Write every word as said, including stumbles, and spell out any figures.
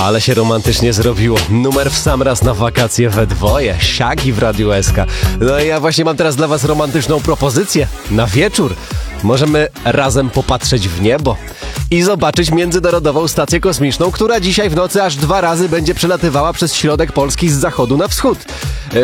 Ale się romantycznie zrobiło. Numer w sam raz na wakacje we dwoje. Siagi w Radiu S K. No i ja właśnie mam teraz dla was romantyczną propozycję. Na wieczór możemy razem popatrzeć w niebo i zobaczyć Międzynarodową Stację Kosmiczną, która dzisiaj w nocy aż dwa razy będzie przelatywała przez środek Polski z zachodu na wschód.